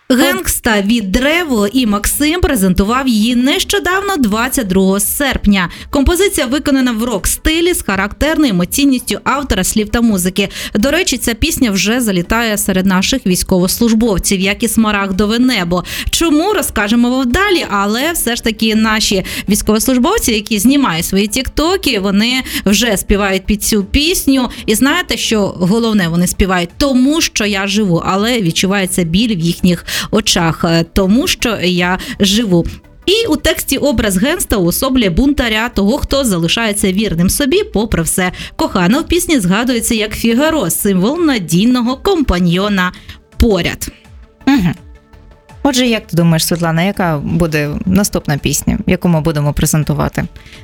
Генгста від Древо і Максим презентував її нещодавно, 22 серпня. Композиція виконана в рок-стилі з характерною емоційністю автора слів та музики. До речі, ця пісня вже залітає серед наших військовослужбовців, як і «Смарагдове небо». Чому, розкажемо вам далі, але все ж таки наші військовослужбовці, які знімають свої тіктоки, вони вже співають під цю пісню. І знаєте, що головне, вони співають «Тому що я живу», але відчувається біль в їхніх очах, тому що я живу. І у тексті образ Генгста уособлює бунтаря, того, хто залишається вірним собі попри все. Кохана в пісні згадується як Фігаро, символ надійного компаньйона поряд. Угу. Отже, як ти думаєш, Світлана, яка буде наступна пісня, яку ми будемо презентувати?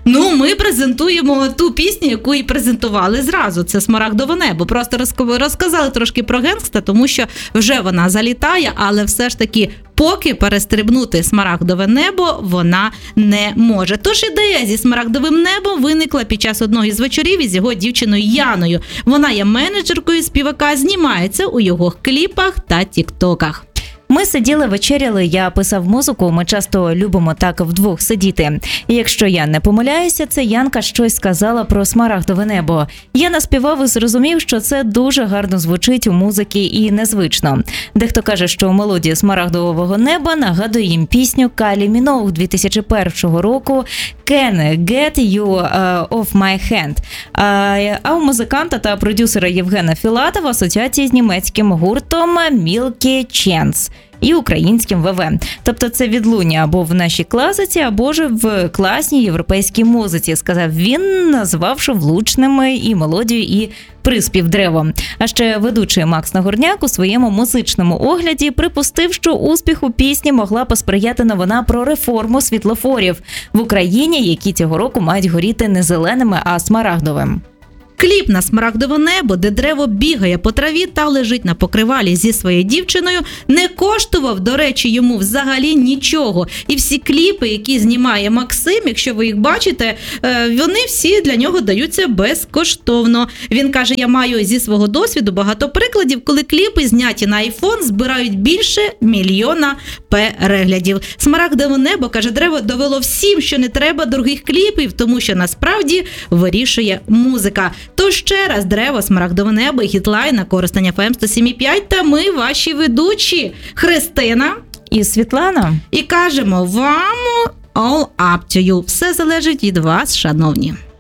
Ми презентуємо ту пісню, яку і презентували зразу. Це «Смарагдове небо». Просто розказали трошки про Генгста, тому що вже вона залітає, але все ж таки поки перестрибнути «Смарагдове небо» вона не може. Тож ідея зі «Смарагдовим небом» виникла під час одного із вечорів із його дівчиною Яною. Вона є менеджеркою співака, знімається у його кліпах та тіктоках. Ми сиділи, вечеряли, я писав музику, ми часто любимо так вдвох сидіти. І якщо я не помиляюся, це Янка щось сказала про «Смарагдове небо». Я наспівав і зрозумів, що це дуже гарно звучить у музиці і незвично. Дехто каже, що мелодія «Смарагдового неба» нагадує їм пісню Кайлі Міноуг 2001 року «Can Get You Off My Hand». А у музиканта та продюсера Євгена Філатова асоціації з німецьким гуртом Milky Chance і українським ВВ. Тобто це відлуння або в нашій класиці, або ж в класній європейській музиці, сказав він, назвавши влучними і мелодію, і приспів Древо. А ще ведучий Макс Нагорняк у своєму музичному огляді припустив, що успіху пісні могла посприяти новина про реформу світлофорів в Україні, які цього року мають горіти не зеленими, а смарагдовим. Кліп на «Смарагдове небо», де Древо бігає по траві та лежить на покривалі зі своєю дівчиною, не коштував, до речі, йому взагалі нічого. І всі кліпи, які знімає Максим, якщо ви їх бачите, вони всі для нього даються безкоштовно. Він каже, я маю зі свого досвіду багато прикладів, коли кліпи, зняті на iPhone, збирають більше 1 мільйона переглядів. «Смарагдове небо», каже Древо, довело всім, що не треба дорогих кліпів, тому що насправді вирішує музика. Тож ще раз Древо, «Смарагдове небо» і хітлайн на Коростень FM 107,5 та ми, ваші ведучі, Христина і Світлана. І кажемо вам all up to you. Все залежить від вас, шановні.